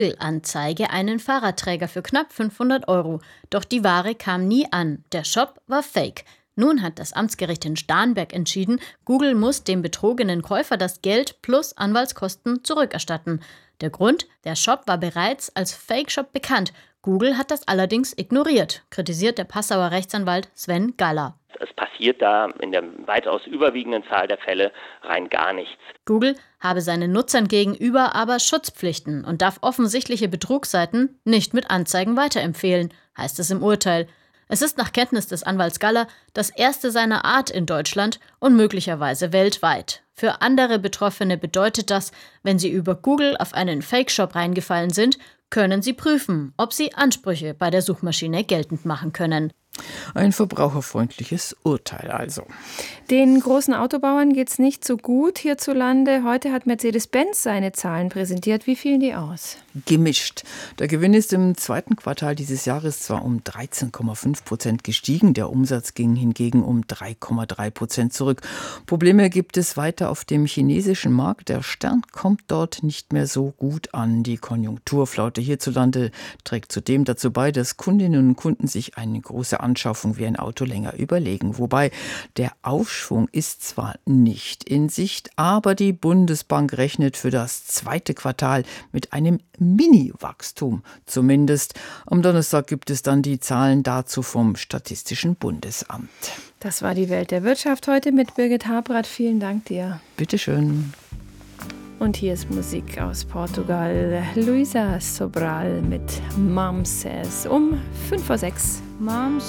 Anzeige einen Fahrradträger für knapp 500 Euro. Doch die Ware kam nie an. Der Shop war fake. Nun hat das Amtsgericht in Starnberg entschieden, Google muss dem betrogenen Käufer das Geld plus Anwaltskosten zurückerstatten. Der Grund? Der Shop war bereits als Fake-Shop bekannt. Google hat das allerdings ignoriert, kritisiert der Passauer Rechtsanwalt Sven Galler. Es passiert da in der weitaus überwiegenden Zahl der Fälle rein gar nichts. Google habe seinen Nutzern gegenüber aber Schutzpflichten und darf offensichtliche Betrugsseiten nicht mit Anzeigen weiterempfehlen, heißt es im Urteil. Es ist nach Kenntnis des Anwalts Galler das erste seiner Art in Deutschland und möglicherweise weltweit. Für andere Betroffene bedeutet das, wenn sie über Google auf einen Fake-Shop reingefallen sind, können sie prüfen, ob sie Ansprüche bei der Suchmaschine geltend machen können. Ein verbraucherfreundliches Urteil also. Den großen Autobauern geht's nicht so gut hierzulande. Heute hat Mercedes-Benz seine Zahlen präsentiert. Wie fielen die aus? Gemischt. Der Gewinn ist im zweiten Quartal dieses Jahres zwar um 13,5% gestiegen, der Umsatz ging hingegen um 3,3% zurück. Probleme gibt es weiter auf dem chinesischen Markt. Der Stern kommt dort nicht mehr so gut an. Die Konjunkturflaute hierzulande trägt zudem dazu bei, dass Kundinnen und Kunden sich eine große Anschaffung wie ein Auto länger überlegen. Wobei der Aufschwung ist zwar nicht in Sicht, aber die Bundesbank rechnet für das zweite Quartal mit einem Mini-Wachstum zumindest. Am Donnerstag gibt es dann die Zahlen dazu vom Statistischen Bundesamt. Das war die Welt der Wirtschaft heute mit Birgit Habrath. Vielen Dank dir. Bitteschön. Und hier ist Musik aus Portugal. Luisa Sobral mit Mom Says um 5:06 Mom